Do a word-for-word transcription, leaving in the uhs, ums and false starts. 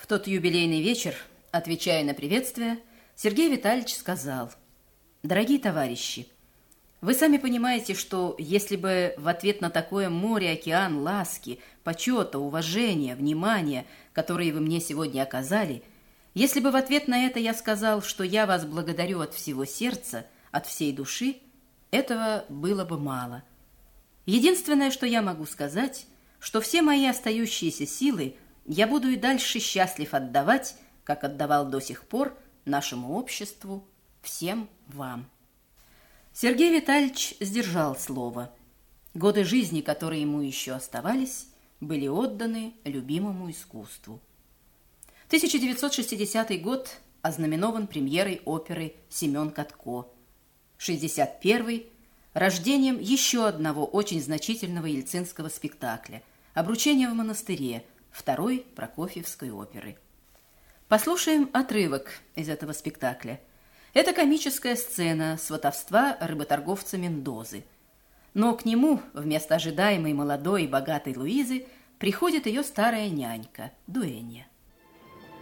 тот юбилейный вечер, отвечая на приветствие, Сергей Витальевич сказал: «Дорогие товарищи, вы сами понимаете, что если бы в ответ на такое море, океан ласки, почета, уважения, внимания, которые вы мне сегодня оказали, если бы в ответ на это я сказал, что я вас благодарю от всего сердца, от всей души, этого было бы мало. Единственное, что я могу сказать, что все мои остающиеся силы я буду и дальше счастлив отдавать, как отдавал до сих пор, нашему обществу, всем вам». Сергей Витальевич сдержал слово. Годы жизни, которые ему еще оставались, были отданы любимому искусству. тысяча девятьсот шестидесятый год ознаменован премьерой оперы «Семен Катко». шестьдесят первый – рождением еще одного очень значительного ельцинского спектакля «Обручение в монастыре», второй Прокофьевской оперы. Послушаем отрывок из этого спектакля. Это комическая сцена сватовства рыботорговца Мендозы. Но к нему вместо ожидаемой молодой и богатой Луизы приходит ее старая нянька Дуэнья.